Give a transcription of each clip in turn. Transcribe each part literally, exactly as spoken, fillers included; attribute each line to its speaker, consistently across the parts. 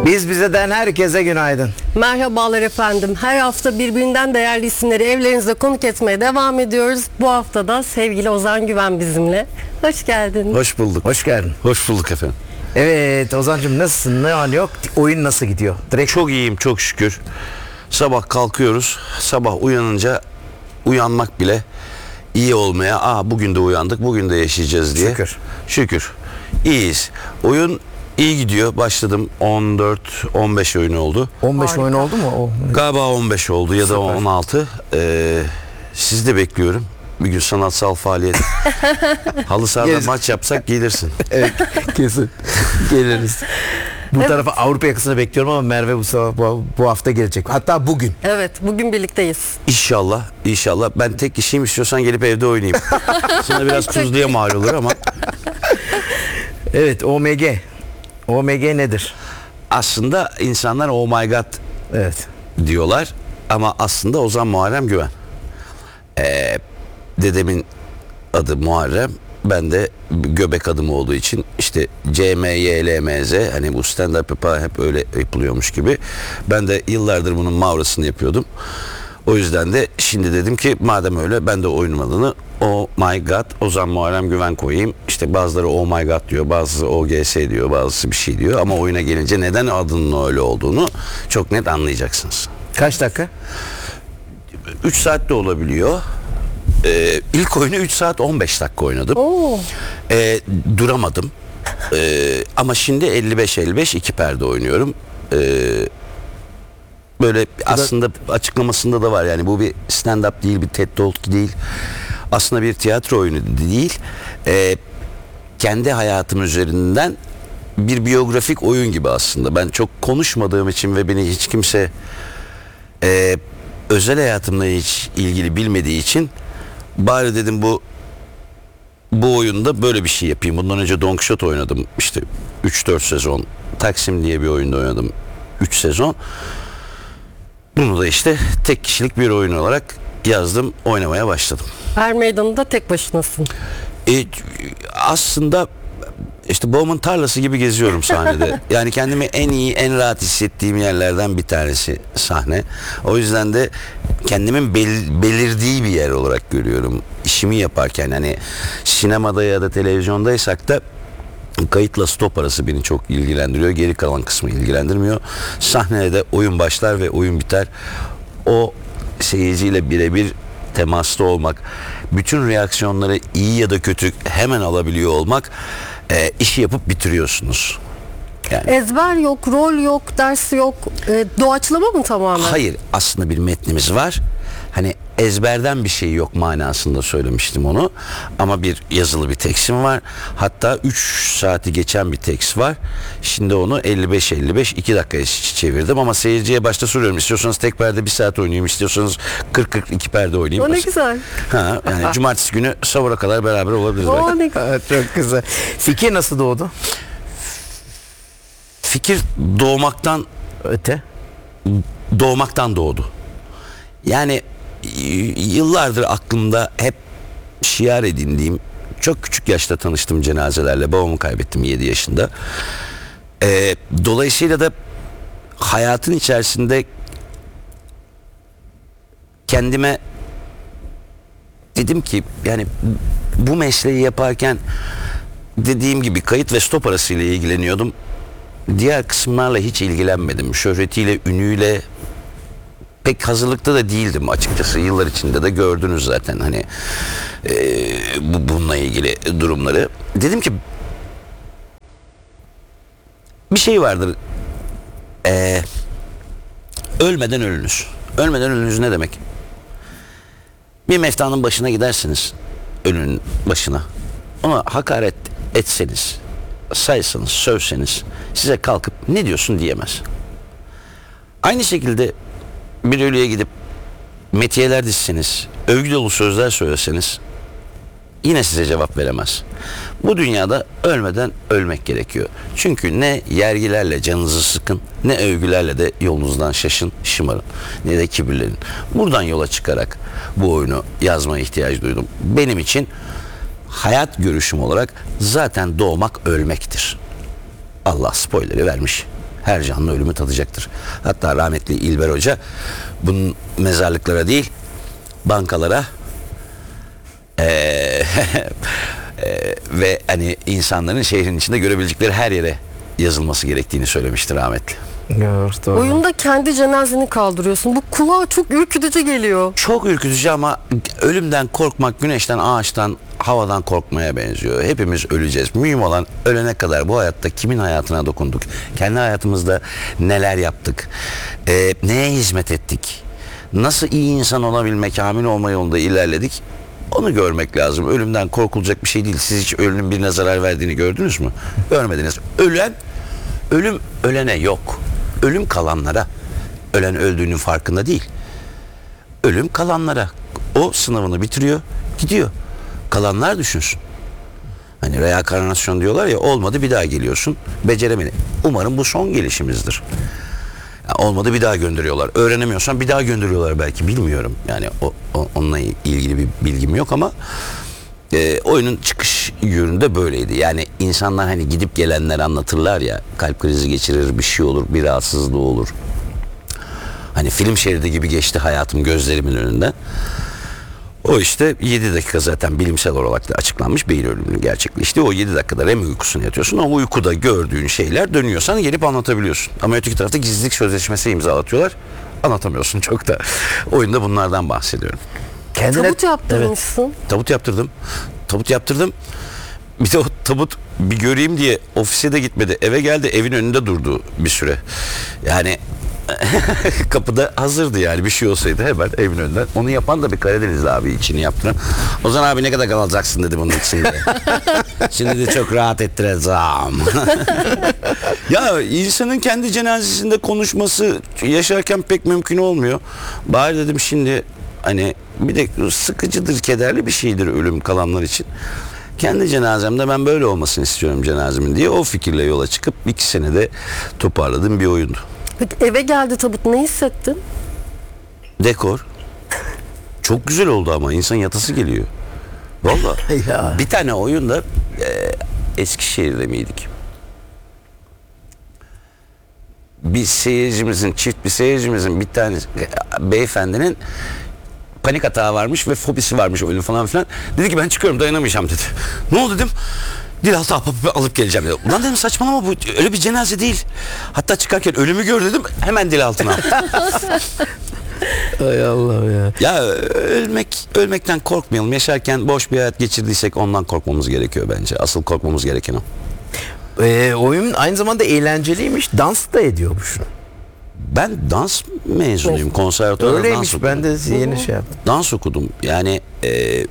Speaker 1: Biz bizeden herkese günaydın.
Speaker 2: Merhabalar efendim. Her hafta birbirinden değerli isimleri evlerinize konuk etmeye devam ediyoruz. Bu hafta da sevgili Ozan Güven bizimle. Hoş geldin.
Speaker 3: Hoş bulduk.
Speaker 1: Hoş geldin.
Speaker 3: Hoş bulduk efendim.
Speaker 1: Evet Ozan'cığım, nasılsın? Ne var ne yok? Oyun nasıl gidiyor? Direkt...
Speaker 3: Çok iyiyim çok şükür. Sabah kalkıyoruz. Sabah uyanınca uyanmak bile iyi olmaya. Aa bugün de uyandık, bugün de yaşayacağız diye.
Speaker 1: Şükür.
Speaker 3: Şükür. İyiyiz. Oyun iyi gidiyor. Başladım on dört on beş oyun oldu.
Speaker 1: on beş
Speaker 2: Harika.
Speaker 1: oyun oldu mu? O...
Speaker 3: Galiba on beş oldu ya da
Speaker 1: Süper.
Speaker 3: on altı. Ee, sizi de bekliyorum. Bir gün sanatsal faaliyet. Halı sahada
Speaker 1: Geliriz.
Speaker 3: maç yapsak gelirsin.
Speaker 1: Evet, kesin. Geliriz. Bu
Speaker 2: Evet.
Speaker 1: tarafa Avrupa yakasını bekliyorum ama Merve bu, sabah, bu, bu hafta gelecek. Hatta bugün.
Speaker 2: Evet, bugün birlikteyiz.
Speaker 3: İnşallah, inşallah. Ben tek kişiyim, istiyorsan gelip evde oynayayım. Sana biraz tuzluya mal olur ama
Speaker 1: Evet, O M G. O M G nedir?
Speaker 3: aslında insanlar oh my god
Speaker 1: Evet.
Speaker 3: diyorlar ama aslında Ozan Muharrem Güven. Ee, dedemin adı Muharrem. Ben de göbek adım olduğu için işte C M Y L M Z, hani bu stand up yapa hep öyle yapılıyormuş gibi. Ben de yıllardır bunun mavrasını yapıyordum. O yüzden de şimdi dedim ki madem öyle ben de oyunum adını Oh My God Ozan Muharrem Güven koyayım. İşte bazıları Oh My God diyor, bazısı O G S diyor, bazısı bir şey diyor. Ama oyuna gelince neden adının öyle olduğunu çok net anlayacaksınız.
Speaker 1: Kaç dakika?
Speaker 3: üç saat de olabiliyor. Ee, ilk oyunu üç saat on beş dakika oynadım.
Speaker 2: Oo.
Speaker 3: Ee, duramadım. Ee, ama şimdi elli beş elli beş iki perde oynuyorum. Ee, böyle aslında açıklamasında da var, yani bu bir stand up değil, bir TED Talk değil. Aslında bir tiyatro oyunu değil. Ee, kendi hayatım üzerinden bir biyografik oyun gibi aslında. Ben çok konuşmadığım için ve beni hiç kimse e, özel hayatımla hiç ilgili bilmediği için bari dedim bu bu oyunda böyle bir şey yapayım. Bundan önce Don Quixote oynadım işte üç dört sezon. Taksim diye bir oyunda oynadım üç sezon. Bunu da işte tek kişilik bir oyun olarak yazdım, oynamaya başladım.
Speaker 2: Her meydanında tek başınasın.
Speaker 3: E, aslında işte babamın tarlası gibi geziyorum sahnede. Yani kendimi en iyi, en rahat hissettiğim yerlerden bir tanesi sahne. O yüzden de kendimin bel- belirdiği bir yer olarak görüyorum. İşimi yaparken, hani sinemada ya da televizyondaysak da kayıtla stop arası beni çok ilgilendiriyor. Geri kalan kısmı ilgilendirmiyor. Sahnede de oyun başlar ve oyun biter. O seyirciyle birebir temasta olmak, bütün reaksiyonları iyi ya da kötü hemen alabiliyor olmak, e, işi yapıp bitiriyorsunuz. Yani
Speaker 2: Ezber yok, rol yok, ders yok. E, doğaçlama mı tamamen?
Speaker 3: hayır, aslında bir metnimiz var. Hani ezberden bir şey yok manasında söylemiştim onu. Ama bir yazılı bir tekstim var. Hatta üç saati geçen bir tekst var. Şimdi onu elli beş elli beş iki dakikaya çevirdim ama seyirciye başta soruyorum. İstiyorsanız tek perde bir saat oynayayım, istiyorsanız kırk kırk iki perde oynayayım.
Speaker 2: O ne güzel.
Speaker 3: Ha, yani cumartesi günü sahura kadar beraber olabiliriz belki.
Speaker 2: O ne güzel.
Speaker 1: Evet, çok güzel. Fikir nasıl doğdu?
Speaker 3: Fikir doğmaktan
Speaker 1: Öte.
Speaker 3: doğmaktan doğdu. Yani y- yıllardır aklımda hep şiar edindiğim, çok küçük yaşta tanıştım cenazelerle. Babamı kaybettim yedi yaşında. Ee, dolayısıyla da hayatın içerisinde kendime dedim ki yani bu mesleği yaparken dediğim gibi kayıt ve stop arasıyla ilgileniyordum. Diğer kısımlarla hiç ilgilenmedim. Şöhretiyle, ünüyle pek hazırlıkta da değildim açıkçası. Yıllar içinde de gördünüz zaten hani e, bu bununla ilgili durumları. Dedim ki bir şey vardır. E, ölmeden ölünüz. Ölmeden ölünüz ne demek? Bir meftanın başına gidersiniz. Ölünün başına. Ona hakaret etseniz, saysanız, sövseniz size kalkıp ne diyorsun diyemez. Aynı şekilde bir ölüye gidip metiyeler dizseniz, övgü dolu sözler söyleseniz yine size cevap veremez. Bu dünyada ölmeden ölmek gerekiyor. Çünkü ne yergilerle canınızı sıkın, ne övgülerle de yolunuzdan şaşın, şımarın, ne de kibirlenin. Buradan yola çıkarak bu oyunu yazmaya ihtiyaç duydum. Benim için hayat görüşüm olarak zaten doğmak ölmektir. Allah spoiler'i vermiş. Her canlı ölümü tadacaktır. Hatta rahmetli İlber Hoca bunun mezarlıklara değil bankalara eee, eee, ve hani insanların şehrin içinde görebilecekleri her yere yazılması gerektiğini söylemiştir rahmetli.
Speaker 1: Doğru, doğru.
Speaker 2: Oyunda kendi cenazeni kaldırıyorsun. Bu kulağa çok ürkütücü geliyor.
Speaker 3: Çok ürkütücü ama ölümden korkmak güneşten, ağaçtan, havadan korkmaya benziyor. Hepimiz öleceğiz. Mühim olan ölene kadar bu hayatta kimin hayatına dokunduk? Kendi hayatımızda neler yaptık? Ee, neye hizmet ettik? Nasıl iyi insan olabilme, kamil olma yolunda ilerledik? Onu görmek lazım. Ölümden korkulacak bir şey değil. Siz hiç ölümün birine zarar verdiğini gördünüz mü? Görmediniz. Ölen, ölüm ölene yok. Ölüm kalanlara. Ölen öldüğünün farkında değil. Ölüm kalanlara. O sınavını bitiriyor, gidiyor. Kalanlar düşünsün. Hani reenkarnasyon diyorlar ya, olmadı bir daha geliyorsun. Beceremedi. Umarım bu son gelişimizdir. Ya olmadı bir daha gönderiyorlar. Öğrenemiyorsan bir daha gönderiyorlar belki, bilmiyorum. Yani o, o- onunla ilgili bir bilgim yok ama e, oyunun çıkış yönünde böyleydi. Yani insanlar hani gidip gelenler anlatırlar ya, kalp krizi geçirir, bir şey olur, bir rahatsızlığı olur. Hani film şeridi gibi geçti hayatım gözlerimin önünden. O işte yedi dakika zaten bilimsel olarak da açıklanmış beyin ölümünün gerçekleşti. O yedi dakikada R E M uykusuna yatıyorsun. O uykuda gördüğün şeyler dönüyor. Sana gelip anlatabiliyorsun. Ama öteki tarafta gizlilik sözleşmesi imzalatıyorlar. Anlatamıyorsun çok da. Oyunda bunlardan bahsediyorum.
Speaker 1: Kendine...
Speaker 2: Tabut yaptırmışsın.
Speaker 3: Tabut yaptırdım. Tabut yaptırdım. Bir de o tabut bir göreyim diye ofise de gitmedi. Eve geldi, evin önünde durdu bir süre. Yani kapıda hazırdı yani, bir şey olsaydı hemen evin önünden. Onu yapan da bir Karadenizli abi, içini yaptıran. Ozan abi ne kadar kalacaksın dedi bunun içinde. Şimdi de çok rahat ettireceğim. Ya insanın kendi cenazesinde konuşması yaşarken pek mümkün olmuyor. Bari dedim şimdi hani bir de sıkıcıdır, kederli bir şeydir ölüm kalanlar için. Kendi cenazemde ben böyle olmasını istiyorum cenazemin diye o fikirle yola çıkıp iki senede toparladığım bir oyundu.
Speaker 2: Peki eve geldi tabut, ne hissettin?
Speaker 3: Dekor. Çok güzel oldu ama insan yatası geliyor. Vallahi.
Speaker 1: Ya.
Speaker 3: Bir tane oyunda e, Eskişehir'de miydik? Bir seyircimizin, çift bir seyircimizin bir tane e, beyefendinin panik atağı varmış ve fobisi varmış oyunu falan filan. Dedi ki ben çıkıyorum, dayanamayacağım dedi. Ne oldu dedim. Dilaltı alıp, alıp geleceğim dedi. Ulan dedim saçmalama, bu öyle bir cenaze değil. Hatta çıkarken ölümü gör dedim, hemen dil altına.
Speaker 1: Ay Allah ya.
Speaker 3: Ya ölmek, ölmekten korkmayalım. Yaşarken boş bir hayat geçirdiysek ondan korkmamız gerekiyor bence. Asıl korkmamız gereken o.
Speaker 1: Ee, oyun aynı zamanda eğlenceliymiş. Dans da ediyormuş.
Speaker 3: Ben dans mezunuyum. Konservatuvarda dans
Speaker 1: Öyleymiş,
Speaker 3: okudum.
Speaker 1: ben de yeni şey yaptım.
Speaker 3: Dans okudum. Yani e,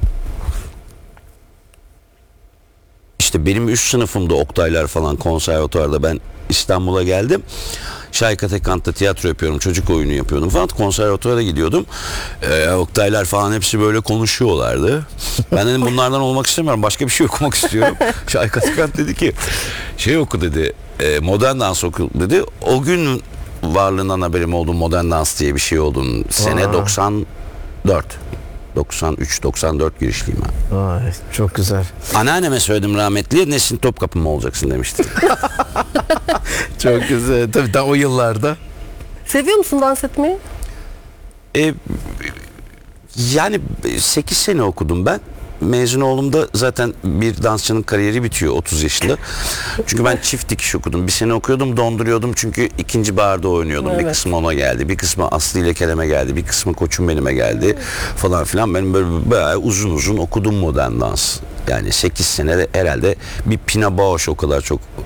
Speaker 3: işte benim üst sınıfımda Oktaylar falan konservatuvarda, ben İstanbul'a geldim. Şahika Tekant'ta tiyatro yapıyorum, çocuk oyunu yapıyordum falan, konservatuvara gidiyordum. Ee, Oktaylar falan hepsi böyle konuşuyorlardı. Ben dedim bunlardan olmak istemiyorum, başka bir şey okumak istiyorum. Şahika Tekant dedi ki şey oku dedi, e, modern dans oku dedi. O gün varlığından haberim oldu, modern dans diye bir şey olduğunu. Sene
Speaker 1: Aa.
Speaker 3: doksan dört. doksan üç doksan dört girişliyim ben.
Speaker 1: Ay, çok güzel.
Speaker 3: Anneanneme söyledim rahmetli, Nesin Topkapı mı olacaksın demişti.
Speaker 1: Çok güzel. Tabii daha o yıllarda.
Speaker 2: Seviyor musun dans etmeyi?
Speaker 3: E, yani sekiz sene okudum ben. Mezun olduğumda zaten bir dansçının kariyeri bitiyor otuz yaşında. Çünkü ben çift dikiş okudum. Bir sene okuyordum, donduruyordum çünkü ikinci barda oynuyordum. Bir
Speaker 2: Evet.
Speaker 3: kısmı ona geldi, bir kısmı Aslı ile Kerem'e geldi, bir kısmı Koçum Benim'e geldi falan filan. Ben böyle bayağı uzun uzun okudum modern dans. Yani sekiz sene herhalde bir Pina Bausch o kadar çok